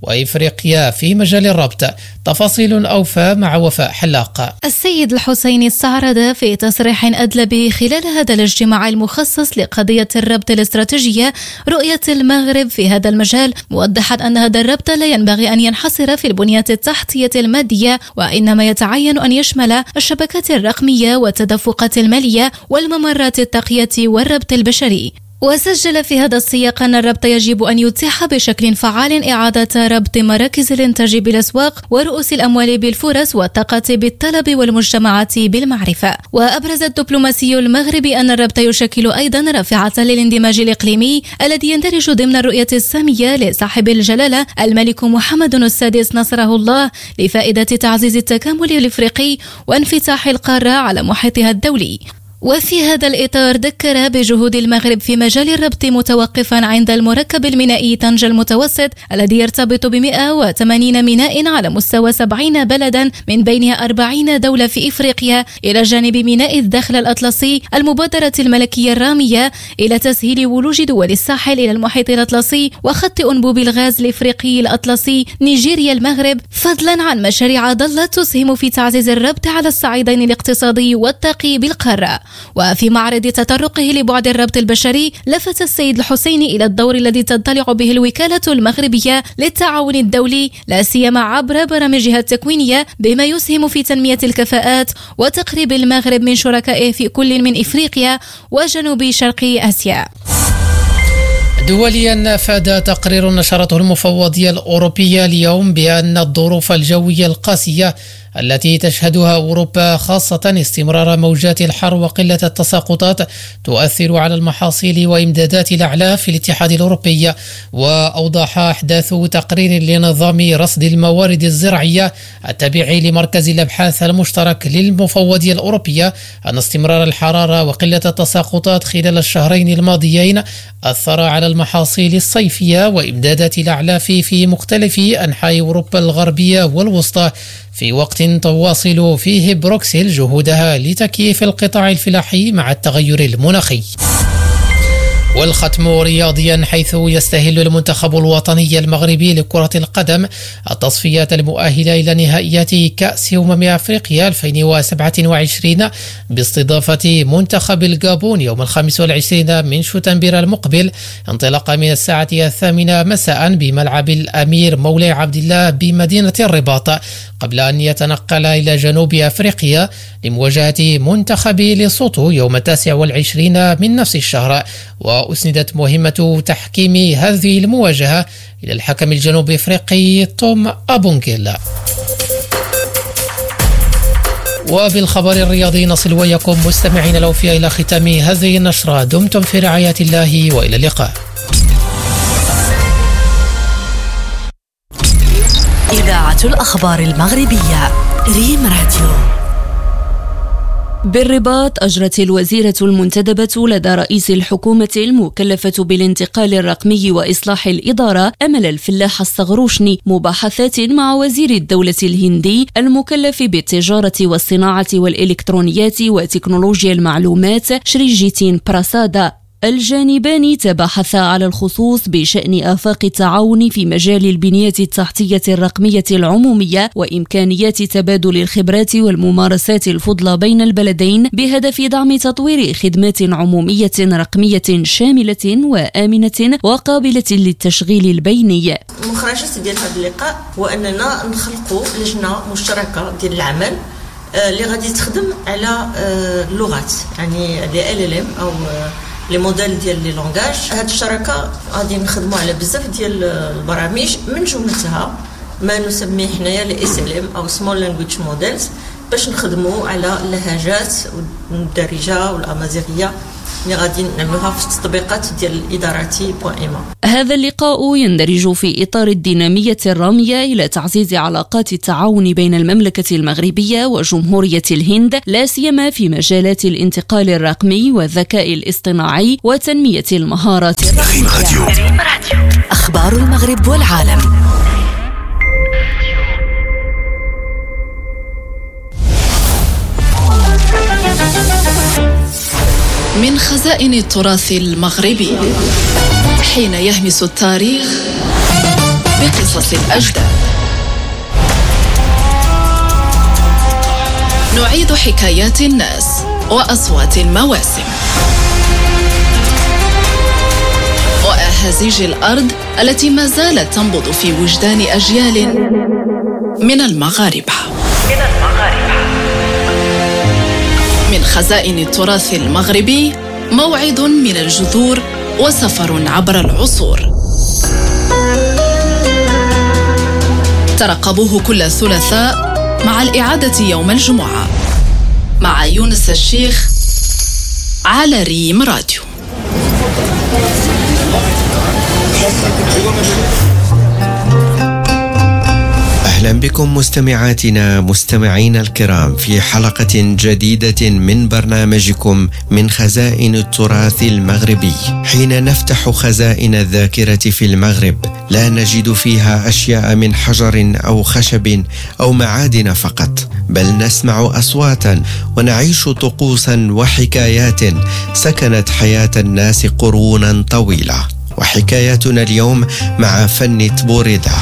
وإفريقيا في مجال الربط. تفاصيل أوفى مع وفاء حلاق. السيد الحسيني استعرض في تصريح أدلى به خلال هذا الاجتماع المخصص لقضية الربط الاستراتيجية رؤية المغرب في هذا المجال، موضحا أن هذا الربط لا ينبغي أن ينحصر في البنية التحتية المادية، وإنما يتعين أن يشمل الشبكات الرقمية والتدفقات المالية والممرات التقنية والربط البشري. وسجل في هذا السياق أن الربط يجب أن يتيح بشكل فعال إعادة ربط مراكز الإنتاج بالأسواق ورؤوس الأموال بالفرص والطاقة بالطلب والمجتمعات بالمعرفة. وأبرز الدبلوماسي المغربي أن الربط يشكل أيضا رافعة للاندماج الإقليمي الذي يندرج ضمن الرؤية السامية لصاحب الجلالة الملك محمد السادس نصره الله لفائدة تعزيز التكامل الإفريقي وانفتاح القارة على محيطها الدولي. وفي هذا الإطار ذكر بجهود المغرب في مجال الربط متوقفا عند المركب المينائي طنجة المتوسط الذي يرتبط ب180 ميناء على مستوى 70 بلدا من بينها 40 دولة في إفريقيا، إلى جانب ميناء الدخل الأطلسي، المبادرة الملكية الرامية إلى تسهيل ولوج دول الساحل إلى المحيط الأطلسي، وخط أنبوب الغاز الإفريقي الأطلسي نيجيريا المغرب، فضلا عن مشاريع ظلت تسهم في تعزيز الربط على الصعيدين الاقتصادي والطاقي بالقارة. وفي معرض تطرقه لبعد الربط البشري لفت السيد الحسيني إلى الدور الذي تنطلق به الوكالة المغربية للتعاون الدولي لا سيما عبر برامجها التكوينية، بما يسهم في تنمية الكفاءات وتقريب المغرب من شركائه في كل من إفريقيا وجنوب شرق آسيا. دوليا، أفاد تقرير نشرته المفوضية الأوروبية اليوم بأن الظروف الجوية القاسية التي تشهدها أوروبا، خاصة استمرار موجات الحر وقلة التساقطات، تؤثر على المحاصيل وإمدادات الأعلاف في الاتحاد الأوروبي. وأوضح أحداث تقرير لنظام رصد الموارد الزراعية التابع لمركز الأبحاث المشترك للمفوضية الأوروبية أن استمرار الحرارة وقلة التساقطات خلال الشهرين الماضيين أثر على المحاصيل الصيفية وإمدادات الأعلاف في مختلف أنحاء أوروبا الغربية والوسطى، في وقت تواصل فيه بروكسل جهودها لتكييف القطاع الفلاحي مع التغير المناخي. والختم رياضيا، حيث يستهل المنتخب الوطني المغربي لكرة القدم التصفيات المؤهلة إلى نهائيات كأس أفريقيا 2027 باستضافة منتخب الغابون يوم 25 من شتنبر المقبل، انطلاقا من الساعة 8 مساء بملعب الأمير مولاي عبد الله بمدينة الرباط، قبل أن يتنقل إلى جنوب أفريقيا لمواجهة منتخب ليسوتو يوم 29 من نفس الشهر. وأسندت مهمة تحكيم هذه المواجهة إلى الحكم الجنوب أفريقي توم أبونجيلا. وبالخبر الرياضي نصل وياكم مستمعين الأوفياء إلى ختام هذه النشرة. دمتم في رعاية الله وإلى اللقاء. إذاعة الأخبار المغربية ريم راديو. بالرباط، أجرت الوزيرة المنتدبة لدى رئيس الحكومة المكلفة بالانتقال الرقمي وإصلاح الإدارة أمل الفلاح الصغروشني مباحثات مع وزير الدولة الهندي المكلف بالتجارة والصناعة والإلكترونيات وتكنولوجيا المعلومات شريجيتين براسادا. الجانبان تباحثا على الخصوص بشأن آفاق التعاون في مجال البنية التحتية الرقمية العمومية وإمكانيات تبادل الخبرات والممارسات الفضلى بين البلدين بهدف دعم تطوير خدمات عمومية رقمية شاملة وآمنة وقابلة للتشغيل البيني. مخرجات ديال هذا اللقاء هو أننا نخلقوا لجنة مشتركة ديال العمل اللي غادي تخدم على اللغات، يعني LLM أو لي موديل ديال لي لونغاج. هاد الشراكه غادي نخدموا على بزاف ديال البرامج، من جملتها ما نسميه حنايا لي SLM او سمول لانجويج موديلز، باش نخدموا على اللهجات الدارجه والامازيغيه اللي غادي نعملوها في التطبيقات ديال الاداراتي بوائمه. هذا اللقاء يندرج في اطار الديناميه الراميه الى تعزيز علاقات التعاون بين المملكه المغربيه وجمهوريه الهند، لا سيما في مجالات الانتقال الرقمي والذكاء الاصطناعي وتنميه المهارات. اخبار المغرب والعالم. من خزائن التراث المغربي، حين يهمس التاريخ بقصص الأجداد. نعيد حكايات الناس وأصوات المواسم وأهازيج الأرض التي ما زالت تنبض في وجدان أجيال من المغاربة. من خزائن التراث المغربي موعد من الجذور وسفر عبر العصور. ترقبوه كل ثلاثاء مع الإعادة يوم الجمعة مع يونس الشيخ على ريم راديو. أهلا بكم مستمعاتنا مستمعينا الكرام في حلقة جديدة من برنامجكم من خزائن التراث المغربي. حين نفتح خزائن الذاكرة في المغرب لا نجد فيها أشياء من حجر أو خشب أو معادن فقط، بل نسمع أصواتا ونعيش طقوسا وحكايات سكنت حياة الناس قرونا طويلة. وحكايتنا اليوم مع فن تبوريدة.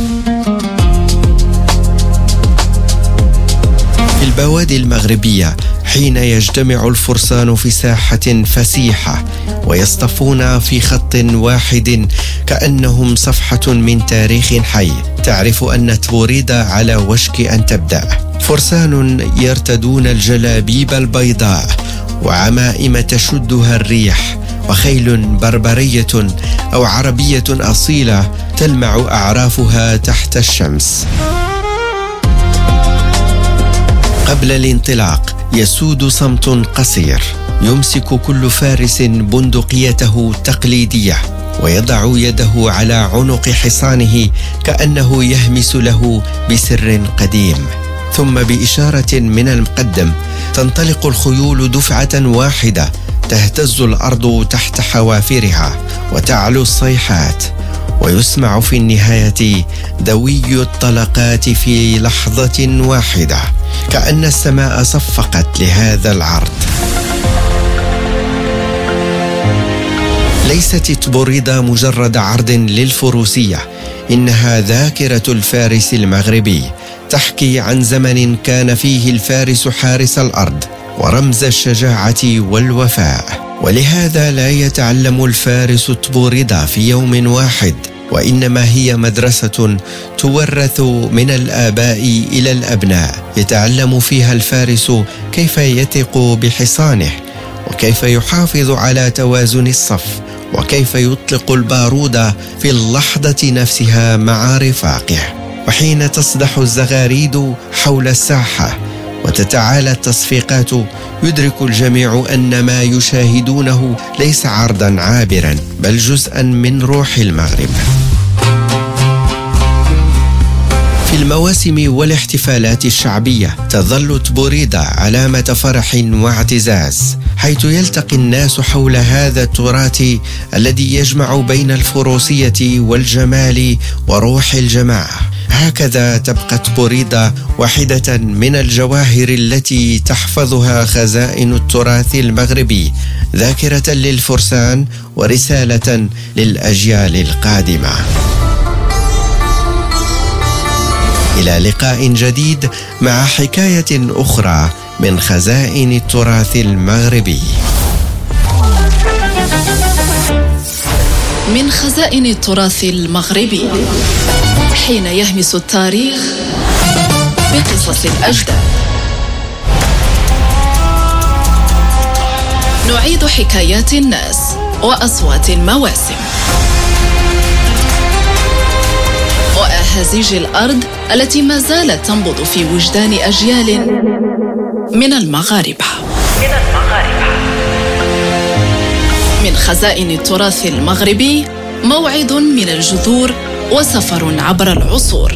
في البوادي المغربية حين يجتمع الفرسان في ساحة فسيحة ويصطفون في خط واحد كأنهم صفحة من تاريخ حي، تعرف أن تبوريدة على وشك أن تبدأ. فرسان يرتدون الجلابيب البيضاء وعمائم تشدها الريح، وخيل بربرية أو عربية أصيلة تلمع أعرافها تحت الشمس. قبل الانطلاق يسود صمت قصير، يمسك كل فارس بندقيته التقليدية ويضع يده على عنق حصانه كأنه يهمس له بسر قديم، ثم بإشارة من المقدم تنطلق الخيول دفعة واحدة، تهتز الأرض تحت حوافرها وتعلو الصيحات، ويسمع في النهاية دوي الطلقات في لحظة واحدة، كأن السماء صفقت لهذا العرض. ليست تبوريدة مجرد عرض للفروسية، إنها ذاكرة الفارس المغربي، تحكي عن زمن كان فيه الفارس حارس الأرض ورمز الشجاعة والوفاء. ولهذا لا يتعلم الفارس تبوريدة في يوم واحد، وإنما هي مدرسة تورث من الآباء إلى الأبناء، يتعلم فيها الفارس كيف يثق بحصانه، وكيف يحافظ على توازن الصف، وكيف يطلق البارود في اللحظة نفسها مع رفاقه. وحين تصدح الزغاريد حول الساحة وتتعالى التصفيقات، يدرك الجميع أن ما يشاهدونه ليس عرضا عابرا، بل جزءا من روح المغرب. في المواسم والاحتفالات الشعبية تظل تبوريدة علامة فرح واعتزاز، حيث يلتقي الناس حول هذا التراث الذي يجمع بين الفروسية والجمال وروح الجماعة. هكذا تبقى تبوريدة واحدة من الجواهر التي تحفظها خزائن التراث المغربي، ذاكرة للفرسان ورسالة للأجيال القادمة. إلى لقاء جديد مع حكاية أخرى من خزائن التراث المغربي. من خزائن التراث المغربي، حين يهمس التاريخ بقصص الأجداد. نعيد حكايات الناس وأصوات المواسم وأهازيج الأرض التي ما زالت تنبض في وجدان أجيال من المغاربة. من خزائن التراث المغربي موعد من الجذور وسفر عبر العصور.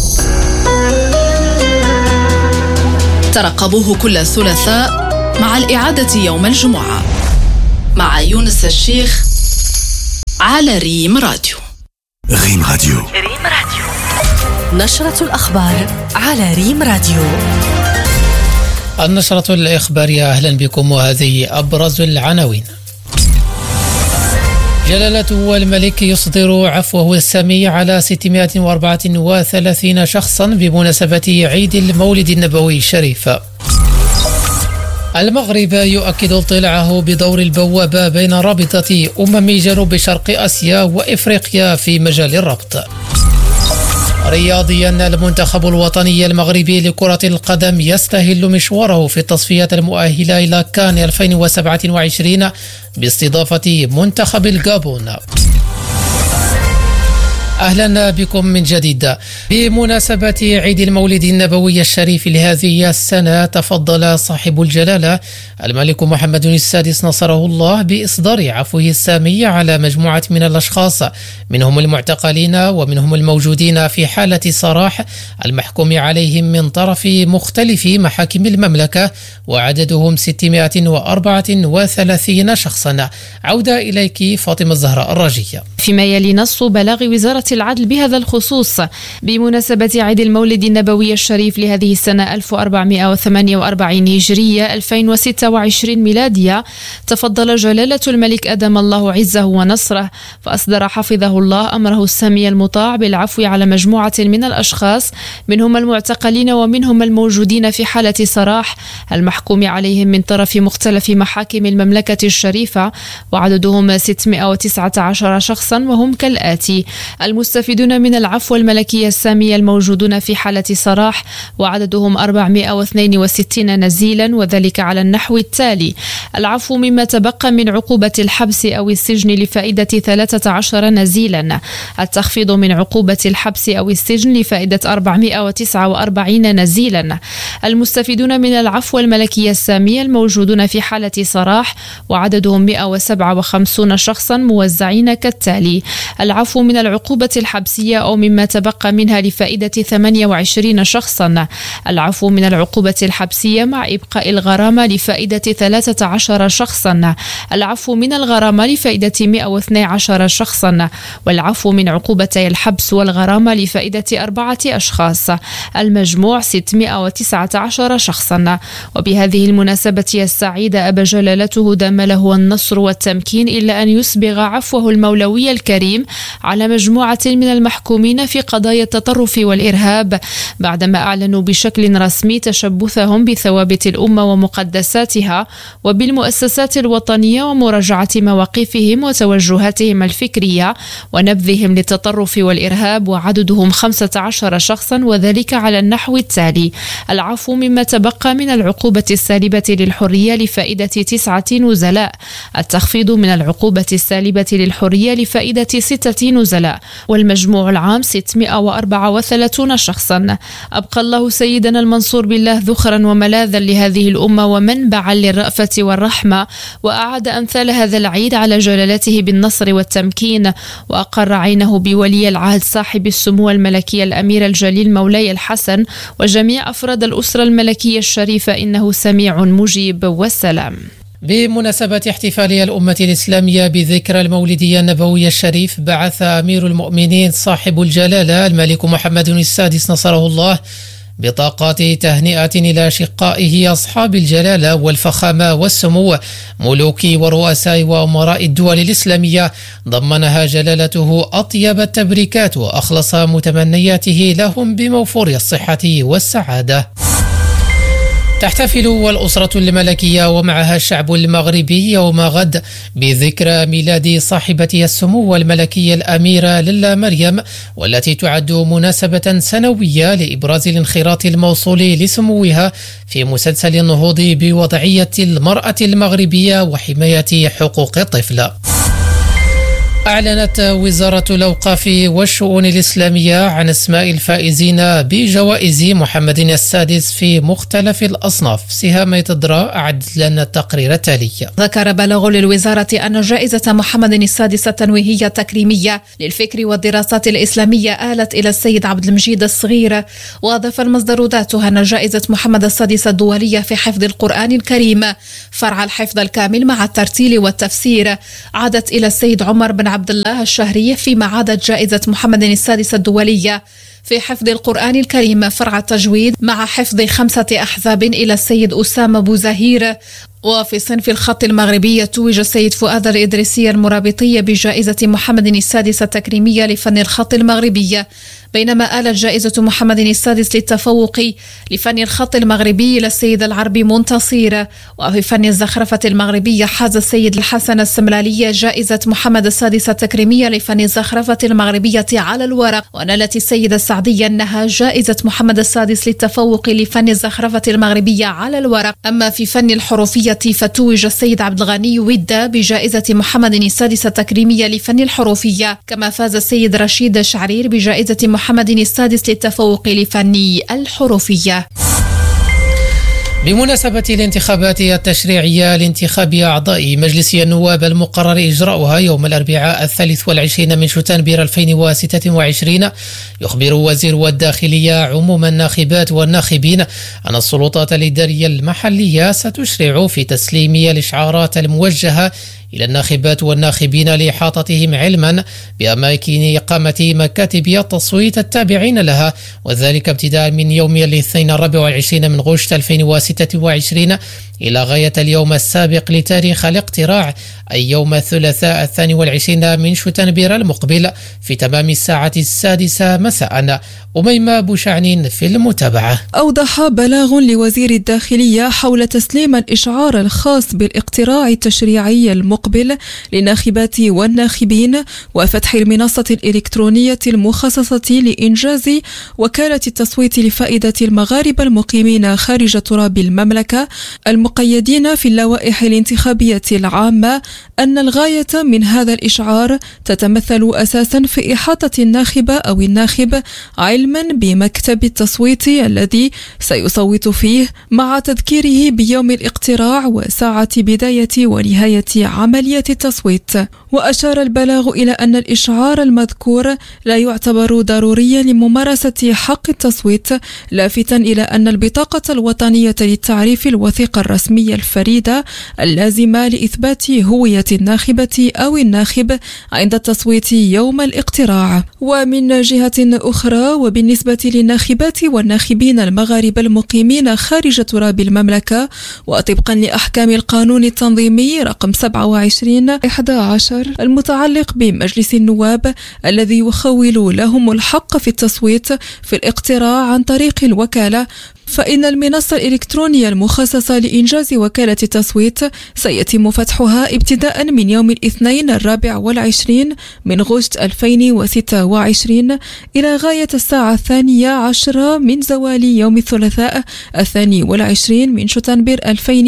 ترقبوه كل ثلاثاء مع الإعادة يوم الجمعة مع يونس الشيخ على ريم راديو. ريم راديو. نشرة الأخبار على ريم راديو. النشرة الإخبارية، أهلا بكم وهذه أبرز العناوين. جلالته الملك يصدر عفوه السامي على 634 شخصا بمناسبة عيد المولد النبوي الشريف. المغرب يؤكد اطلاعه بدور البوابة بين رابطة جنوب شرق آسيا وإفريقيا في مجال الربط. رياضيا، المنتخب الوطني المغربي لكرة القدم يستهل مشواره في التصفيات المؤهلة إلى كان 2027 باستضافة منتخب الغابون. أهلا بكم من جديد. بمناسبة عيد المولد النبوي الشريف لهذه السنة، تفضل صاحب الجلالة الملك محمد السادس نصره الله بإصدار عفوه السامي على مجموعة من الأشخاص، منهم المعتقلين ومنهم الموجودين في حالة سراح المحكوم عليهم من طرف مختلف محاكم المملكة، وعددهم 634 شخصا. عودة إليك فاطمة الزهراء الراجية. فيما يلي نص بلاغ وزارة العدل بهذا الخصوص بمناسبة عيد المولد النبوي الشريف لهذه السنة 1448 هجرية 2026 ميلادية، تفضل جلالة الملك أدام الله عزه ونصره فأصدر حفظه الله أمره السامي المطاع بالعفو على مجموعة من الأشخاص، منهم المعتقلين ومنهم الموجودين في حالة سراح المحكوم عليهم من طرف مختلف محاكم المملكة الشريفة، وعددهم 619 شخصا، وهم كالآتي: المستفيدون من العفو الملكي السامي الموجودون في حالة سراح وعددهم 462 نزيلا، وذلك على النحو التالي: العفو مما تبقى من عقوبة الحبس أو السجن لفائدة 13 نزيلا، التخفيض من عقوبة الحبس أو السجن لفائدة 449 نزيلا، المستفيدون من العفو الملكي السامي الموجودون في حالة سراح وعددهم 157 شخصا موزعين كالتالي: العفو من العقوبة الحبسية أو مما تبقى منها لفائدة 28 شخصا، العفو من العقوبة الحبسية مع إبقاء الغرامة لفائدة 13 شخصا، العفو من الغرامة لفائدة 112 شخصا، والعفو من عقوبتي الحبس والغرامة لفائدة 4 أشخاص، المجموع 619 شخصا. وبهذه المناسبة السعيدة أبى جلالته دام له النصر والتمكين إلا أن يسبغ عفوه المولوي الكريم على مجموعة من المحكومين في قضايا التطرف والإرهاب، بعدما أعلنوا بشكل رسمي تشبثهم بثوابت الأمة ومقدساتها وبالمؤسسات الوطنية ومراجعة مواقفهم وتوجهاتهم الفكرية ونبذهم للتطرف والإرهاب، وعددهم 15 شخصا، وذلك على النحو التالي: العفو مما تبقى من العقوبة السالبة للحرية لفائدة 9 نزلاء، التخفيض من العقوبة السالبة للحرية لفائدة 6 نزلاء، والمجموع العام 634 شخصا. أبقى الله سيدنا المنصور بالله ذخرا وملاذا لهذه الأمة ومنبعا للرأفة والرحمة، وأعاد أمثال هذا العيد على جلالته بالنصر والتمكين، وأقر عينه بولي العهد صاحب السمو الملكي الأمير الجليل مولاي الحسن وجميع أفراد الأسرة الملكية الشريفة، إنه سميع مجيب. والسلام. بمناسبة احتفال الأمة الإسلامية بذكرى المولد النبوي الشريف، بعث أمير المؤمنين صاحب الجلالة الملك محمد السادس نصره الله بطاقات تهنئة إلى أشقائه أصحاب الجلالة والفخامة والسمو، ملوك ورؤساء وأمراء الدول الإسلامية، ضمنها جلالته أطيب التبريكات وأخلص متمنياته لهم بموفور الصحة والسعادة. تحتفل الأسرة الملكية ومعها الشعب المغربي يوم غد بذكرى ميلاد صاحبة السمو الملكي الأميرة للا مريم، والتي تعد مناسبة سنوية لإبراز الانخراط الموصول لسموها في مسلسل النهوض بوضعية المرأة المغربية وحماية حقوق الطفل. أعلنت وزارة الأوقاف والشؤون الإسلامية عن اسماء الفائزين بجوائز محمد السادس في مختلف الأصناف. سهام يتدرى أعدت لنا التقرير التالي. ذكر بلاغ للوزارة أن جائزة محمد السادس التنويهية التكريمية للفكر والدراسات الإسلامية آلت إلى السيد عبد المجيد الصغير، وأضاف المصدر ذاته أن جائزة محمد السادس الدولية في حفظ القرآن الكريم فرع الحفظ الكامل مع الترتيل والتفسير عادت إلى السيد عمر بن عبد الله الشهري فيما عادت جائزة محمد السادسة الدولية في حفظ القرآن الكريم فرع التجويد مع حفظ 5 أحزاب إلى السيد أسامة بوزهير. وفي صنف الخط المغربي توج السيد فؤاد الإدريسي المرابطي بجائزة محمد السادسة التكريمية لفن الخط المغربي، بينما آلت جائزة محمد السادس للتفوق لفن الخط المغربي إلى السيد العربي منتصير. وفي فن الزخرفة المغربية حاز السيد الحسن السملالي جائزة محمد السادسة التكريمية لفن الزخرفة المغربية على الورق. ونالت السيدة السعدية النها جائزة محمد السادس للتفوق لفن الزخرفة المغربية على الورق. أما في فن الحروفية فتوج السيد عبد الغني ودا بجائزة محمد السادسة التكريمية لفن الحروفية، كما فاز السيد رشيد شعرير بجائزة محمد السادس للتفوق لفن الحروفية. بمناسبة الانتخابات التشريعية لانتخاب أعضاء مجلس النواب المقرر إجراؤها يوم الأربعاء 23 من شتنبر 2026، يخبر وزير الداخلية عموم الناخبات والناخبين أن السلطات الإدارية المحلية ستشرع في تسليم الإشعارات الموجهة إلى الناخبات والناخبين لإحاطتهم علما بأماكن إقامة مكاتب التصويت التابعين لها، وذلك ابتداء من يوم الاثنين 24 من غشت 2026 إلى غاية اليوم السابق لتاريخ الاقتراع، أي يوم الثلاثاء 22 من شتنبر المقبل في تمام الساعة 6 مساء. أميمة بوشعنين في المتابعة. أوضح بلاغ لوزير الداخلية حول تسليم الإشعار الخاص بالاقتراع التشريعي المقبل للناخبات والناخبين وفتح المنصة الإلكترونية المخصصة لإنجاز وكالة التصويت لفائدة المغاربة المقيمين خارج تراب المملكة المقيدين في اللوائح الانتخابية العامة أن الغاية من هذا الإشعار تتمثل أساسا في إحاطة الناخبة أو الناخب علما بمكتب التصويت الذي سيصوت فيه، مع تذكيره بيوم الاقتراع وساعة بداية ونهاية عملية التصويت. وأشار البلاغ إلى أن الإشعار المذكور لا يعتبر ضروريا لممارسة حق التصويت، لافتا إلى أن البطاقة الوطنية للتعريف الوثيقة الرسمية الفريدة اللازمة لإثبات هوية الناخبة أو الناخب عند التصويت يوم الاقتراع. ومن جهة أخرى، وبالنسبة للناخبات والناخبين المغاربة المقيمين خارج تراب المملكة وطبقا لأحكام القانون التنظيمي رقم 27/11 المتعلق بمجلس النواب الذي يخول لهم الحق في التصويت في الاقتراع عن طريق الوكالة، فإن المنصة الإلكترونية المخصصة لإنجاز وكالة التصويت سيتم فتحها ابتداء من يوم الاثنين 24 من غشت 2026 إلى غاية الساعة 12 من زوال يوم الثلاثاء 22 من شتنبر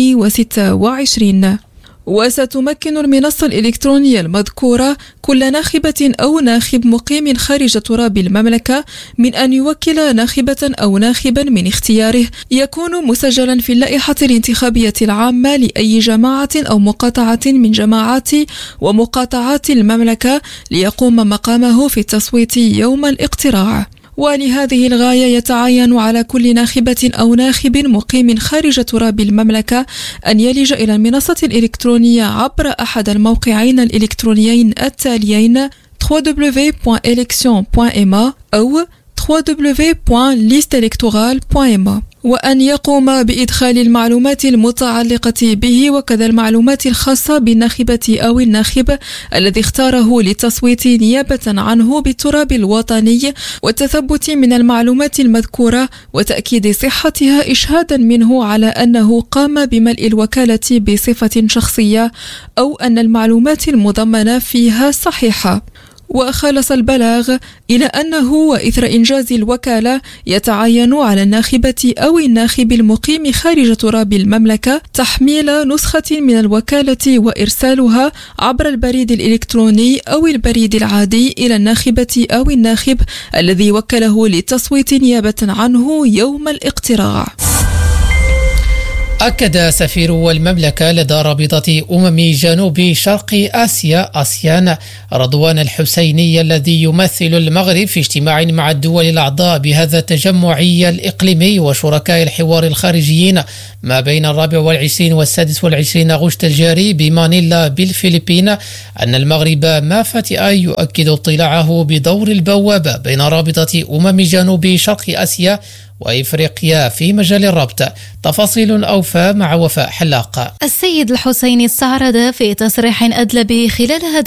2026. وستمكن المنصة الإلكترونية المذكورة كل ناخبة أو ناخب مقيم خارج تراب المملكة من أن يوكل ناخبة أو ناخبا من اختياره يكون مسجلا في اللائحة الانتخابية العامة لأي جماعة أو مقاطعة من جماعات ومقاطعات المملكة ليقوم مقامه في التصويت يوم الاقتراع. ولهذه الغاية يتعين على كل ناخبة أو ناخب مقيم خارج تراب المملكة أن يلج إلى المنصة الإلكترونية عبر أحد الموقعين الإلكترونيين التاليين www.election.ma أو www.listeelectorale.ma، وأن يقوم بإدخال المعلومات المتعلقة به وكذا المعلومات الخاصة بالناخبة أو الناخب الذي اختاره للتصويت نيابة عنه بالتراب الوطني، والتثبت من المعلومات المذكورة وتأكيد صحتها إشهادا منه على أنه قام بملء الوكالة بصفة شخصية أو أن المعلومات المضمنة فيها صحيحة. وخلص البلاغ إلى أنه وإثر إنجاز الوكالة يتعين على الناخبة أو الناخب المقيم خارج تراب المملكة تحميل نسخة من الوكالة وإرسالها عبر البريد الإلكتروني أو البريد العادي إلى الناخبة أو الناخب الذي وكله للتصويت نيابة عنه يوم الاقتراع. أكد سفير المملكة لدى رابطة جنوب شرق آسيا آسيان رضوان الحسيني الذي يمثل المغرب في اجتماع مع الدول الأعضاء بهذا التجمع الإقليمي وشركاء الحوار الخارجيين ما بين 24 و26 أغسطس الجاري بمانيلا بالفلبين أن المغرب ما فتئ يؤكد اطلاعه بدور البوابة بين رابطة جنوب شرق آسيا وإفريقيا في مجال الربط. تفاصيل أوفى مع وفاء حلاق. السيد الحسيني استعرض في تصريح أدلى خلال هذا